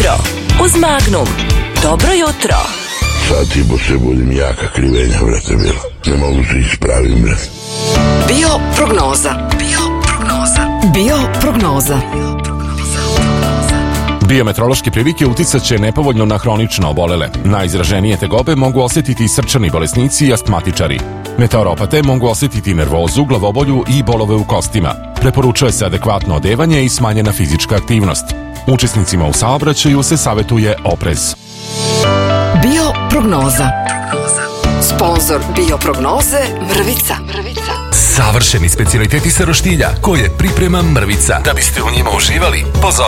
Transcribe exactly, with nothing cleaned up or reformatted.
jutro uz Magnum. Dobro jutro. Sad i po se budim jaka krivenja, vrete, bilo. Ne mogu se ispravim, vrete. Bio prognoza. Bio prognoza. Bio prognoza. Biometeorološke prilike uticat će nepovoljno na hronično obolele. Najizraženije tegobe mogu osjetiti srčani bolesnici i astmatičari. Meteoropate mogu osjetiti nervozu, glavobolju i bolove u kostima. Preporučuje se adekvatno odevanje i smanjena fizička aktivnost. Učesnicima u saobraćaju se savjetuje oprez. Bio prognoza. Sponzor bio prognoze Mrvica. Mrvica. Savršeni specijaliteti sa roštilja koje priprema Mrvica. Da biste u njima uživali, pozovite